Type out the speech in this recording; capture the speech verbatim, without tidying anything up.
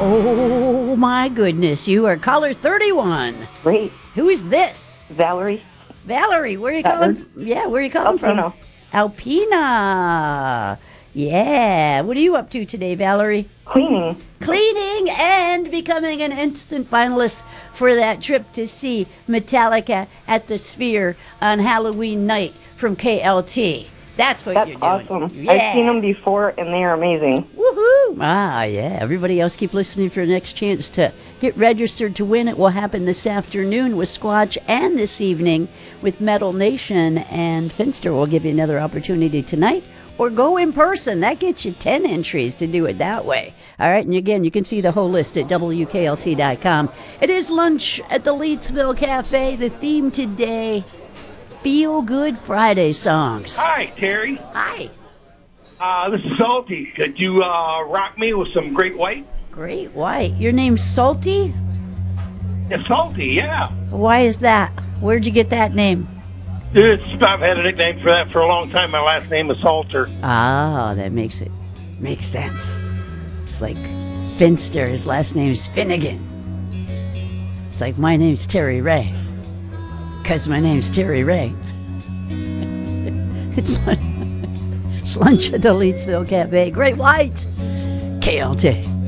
Oh, my goodness. You are caller thirty-one. Great. Who is this? Valerie. Valerie, where are you That calling? Yeah, where are you calling Alpena. from? Alpena. Yeah. What are you up to today, Valerie? Cleaning. Cleaning and becoming an instant finalist for that trip to see Metallica at the Sphere on Halloween night from K L T. That's what That's you're doing. awesome. Yeah. I've seen them before, and they are amazing. Woohoo! Ah, yeah. Everybody else keep listening for the next chance to get registered to win. It will happen this afternoon with Squatch and this evening with Metal Nation. And Finster will give you another opportunity tonight. Or go in person. That gets you ten entries to do it that way. All right, and again, you can see the whole list at W K L T dot com. It is lunch at the Leedsville Cafe. The theme today, Feel Good Friday songs. Hi, Terry. Hi. Uh, this is Salty. Could you uh, rock me with some Great White? Great White. Your name's Salty? It's Salty, yeah. Why is that? Where'd you get that name? It's, I've had a nickname for that for a long time. My last name is Salter. Ah, that makes it makes sense. It's like Finster. His last name's Finnegan. It's like my name's Terry Ray. Because my name's Terry Ray. it's, lunch, it's lunch at the Leedsville Cafe. Great White. K L T.